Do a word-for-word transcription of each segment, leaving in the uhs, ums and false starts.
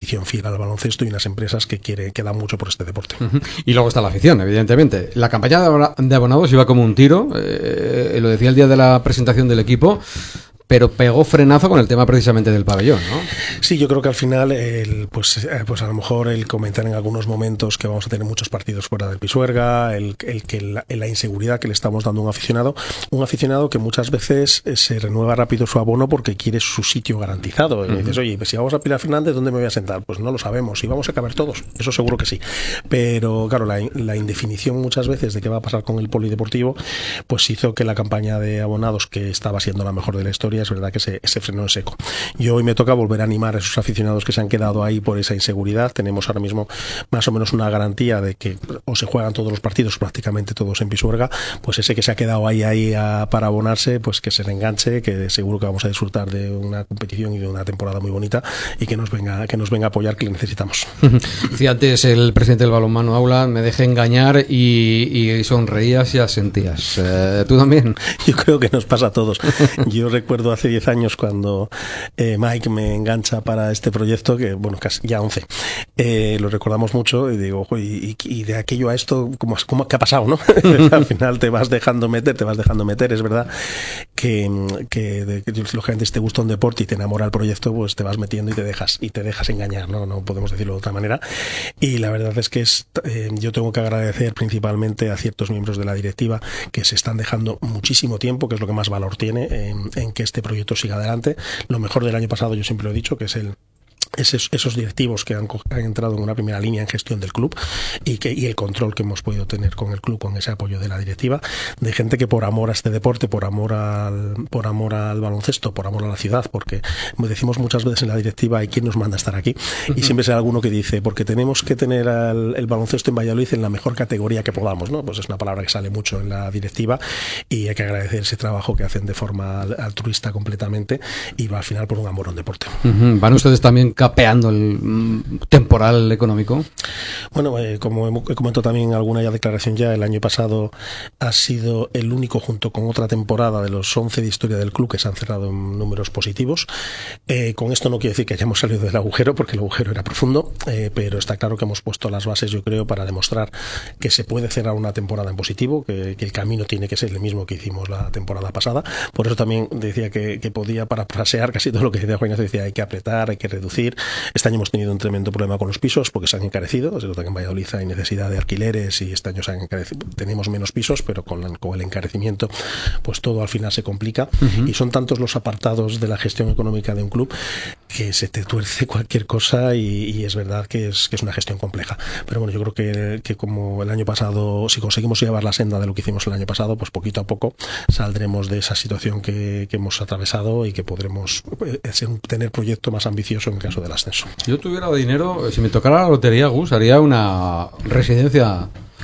afición fiel al baloncesto y unas empresas que quiere, que dan mucho por este deporte. Uh-huh. Y luego está la afición, evidentemente. La campaña de abonados iba como un tiro, eh, lo decía el día de la presentación del equipo, pero pegó frenazo con el tema precisamente del pabellón, ¿no? Sí, yo creo que al final, el, pues, pues a lo mejor el comentar en algunos momentos que vamos a tener muchos partidos fuera del Pisuerga, el, el que la, la inseguridad que le estamos dando a un aficionado, un aficionado que muchas veces se renueva rápido su abono porque quiere su sitio garantizado. Uh-huh. Y dices, oye, pues si vamos a Pilar Fernández, ¿dónde me voy a sentar? Pues no lo sabemos, y vamos a caber todos, eso seguro que sí. Pero claro, la, la indefinición muchas veces de qué va a pasar con el polideportivo, pues hizo que la campaña de abonados, que estaba siendo la mejor de la historia, es verdad que se, se frenó en seco. Yo hoy me toca volver a animar a esos aficionados que se han quedado ahí por esa inseguridad. Tenemos ahora mismo más o menos una garantía de que o se juegan todos los partidos, prácticamente todos en Pisuerga, pues ese que se ha quedado ahí, ahí a, para abonarse, pues que se reenganche, que seguro que vamos a disfrutar de una competición y de una temporada muy bonita, y que nos venga, que nos venga a apoyar, que le necesitamos. Decía antes el presidente del balonmano Aula, me dejé engañar y, y sonreías y asentías. Eh, ¿Tú también? Yo creo que nos pasa a todos. Yo recuerdo hace diez años cuando eh, Mike me engancha para este proyecto, que bueno, casi ya once, eh, lo recordamos mucho, y digo, ojo, y, y de aquello a esto, ¿cómo, cómo, ¿qué ha pasado, no? Al final te vas dejando meter, te vas dejando meter, es verdad que, que, de, que lógicamente si te gusta un deporte y te enamora el proyecto, pues te vas metiendo y te dejas, y te dejas engañar, ¿no? No podemos decirlo de otra manera. Y la verdad es que es, eh, yo tengo que agradecer principalmente a ciertos miembros de la directiva que se están dejando muchísimo tiempo, que es lo que más valor tiene, en, en que este proyecto siga adelante. Lo mejor del año pasado, yo siempre lo he dicho, que es el Esos, esos directivos que han, han entrado en una primera línea en gestión del club, y que y el control que hemos podido tener con el club, con ese apoyo de la directiva, de gente que por amor a este deporte, por amor al por amor al baloncesto, por amor a la ciudad, porque decimos muchas veces en la directiva, ¿y quién nos manda a estar aquí? Y siempre será alguno que dice, porque tenemos que tener al, el baloncesto en Valladolid en la mejor categoría que podamos, ¿no? Pues es una palabra que sale mucho en la directiva, y hay que agradecer ese trabajo que hacen de forma altruista completamente, y va al final por un amor a un deporte. Uh-huh. ¿Van ustedes también capeando el mm, temporal económico? Bueno, eh, como he comentado también en alguna ya declaración ya, el año pasado ha sido el único, junto con otra temporada de los once de historia del club, que se han cerrado en números positivos. Eh, con esto no quiere decir que hayamos salido del agujero, porque el agujero era profundo, eh, pero está claro que hemos puesto las bases, yo creo, para demostrar que se puede cerrar una temporada en positivo, que, que el camino tiene que ser el mismo que hicimos la temporada pasada. Por eso también decía que, que podía parafrasear casi todo lo que decía Juan Ignacio, decía hay que apretar, hay que reducir. Este año hemos tenido un tremendo problema con los pisos porque se han encarecido. Es verdad que en Valladolid hay necesidad de alquileres y este año se han encarecido. Tenemos menos pisos, pero con, la, con el encarecimiento, pues todo al final se complica. Uh-huh. Y son tantos los apartados de la gestión económica de un club que se te tuerce cualquier cosa, y, y es verdad que es, que es una gestión compleja. Pero bueno, yo creo que, que como el año pasado, si conseguimos llevar la senda de lo que hicimos el año pasado, pues poquito a poco saldremos de esa situación que, que hemos atravesado, y que podremos hacer un, tener proyecto más ambicioso en el caso del ascenso. Si yo tuviera dinero, si me tocara la lotería, Gus, haría una residencia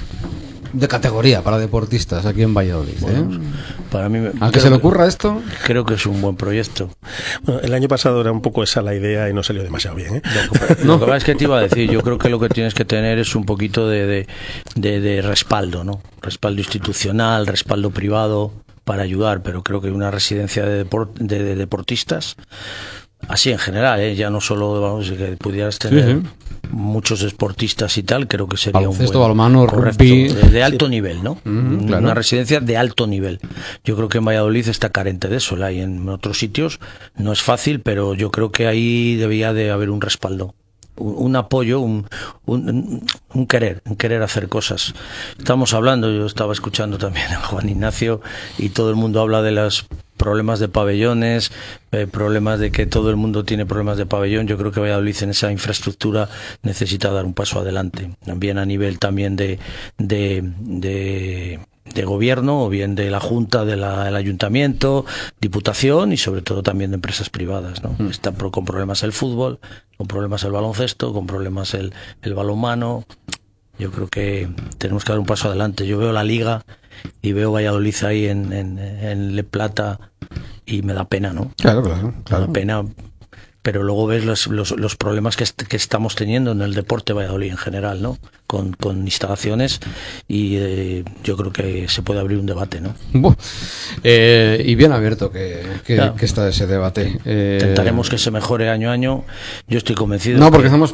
de categoría para deportistas aquí en Valladolid. Bueno, ¿eh? Para mí, ¿a que se le ocurra esto? Creo que es un buen proyecto. Bueno, el año pasado era un poco esa la idea y no salió demasiado bien, ¿eh? Lo que, lo que pasa es que te iba a decir, yo creo que lo que tienes que tener es un poquito de, de, de, de respaldo, ¿no? Respaldo institucional, respaldo privado para ayudar, pero creo que una residencia de, deport, de, de deportistas, así en general, ¿eh? Ya no solo, vamos, que pudieras tener sí, sí. muchos deportistas y tal, creo que sería baloncesto, un buen, balonmano, rugby, de, de alto sí. nivel, ¿no? Mm, claro. Una residencia de alto nivel. Yo creo que en Valladolid está carente de eso, la hay en otros sitios, no es fácil, pero yo creo que ahí debía de haber un respaldo, un, un apoyo, un, un, un querer, un querer hacer cosas. Estamos hablando, yo estaba escuchando también a Juan Ignacio, y todo el mundo habla de los problemas de pabellones, eh, problemas de que todo el mundo tiene problemas de pabellón. Yo creo que Valladolid en esa infraestructura necesita dar un paso adelante, también a nivel también de de, de, de gobierno, o bien de la Junta, de la, del Ayuntamiento, Diputación, y sobre todo también de empresas privadas, ¿no? Mm. Está con problemas el fútbol, con problemas el baloncesto, con problemas el, el balonmano. Yo creo que tenemos que dar un paso adelante. Yo veo la Liga y veo Valladolid ahí en, en, en Le Plata, y me da pena, ¿no? Claro, claro, claro. Me da pena, pero luego ves los, los, los problemas que, est que estamos teniendo en el deporte Valladolid en general, ¿no? Con, con instalaciones, y eh, yo creo que se puede abrir un debate, ¿no? Buh. Eh, y bien abierto que, que, que está ese debate. Eh... Intentaremos que se mejore año a año. Yo estoy convencido. No, porque que... estamos